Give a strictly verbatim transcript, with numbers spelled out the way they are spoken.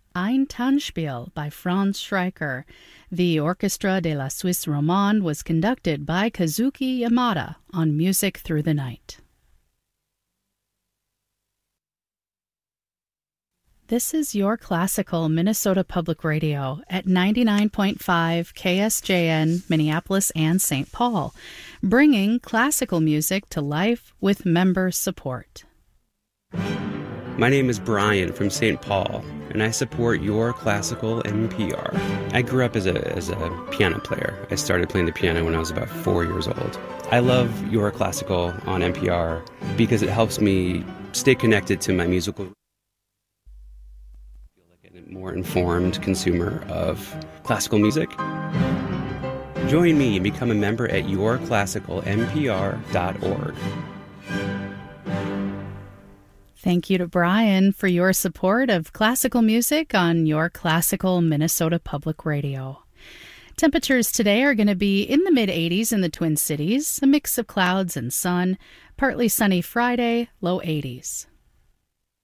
Ein Tanzspiel by Franz Schreiker. The Orchestra de la Suisse Romande was conducted by Kazuki Yamada on Music Through the Night. This is your classical Minnesota Public Radio at ninety-nine point five K S J N, Minneapolis and Saint Paul, bringing classical music to life with member support. My name is Brian from Saint Paul, and I support your classical N P R. I grew up as a as a piano player. I started playing the piano when I was about four years old. I love your classical on N P R because it helps me stay connected to my musical. I feel like a more informed consumer of classical music. Join me and become a member at your classical N P R dot org. Thank you to Brian for your support of classical music on your classical Minnesota Public Radio. Temperatures today are going to be in the mid eighties in the Twin Cities, a mix of clouds and sun, partly sunny Friday, low eighties.